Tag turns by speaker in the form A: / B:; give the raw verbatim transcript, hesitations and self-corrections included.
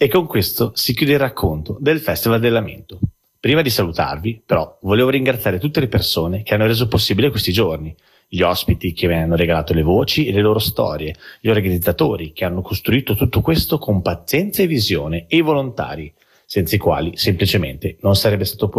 A: E con questo si chiude il racconto del Festival del Lamento. Prima di salutarvi, però, volevo ringraziare tutte le persone che hanno reso possibile questi giorni, gli ospiti che mi hanno regalato le voci e le loro storie, gli organizzatori che hanno costruito tutto questo con pazienza e visione, e i volontari, senza i quali semplicemente non sarebbe stato possibile.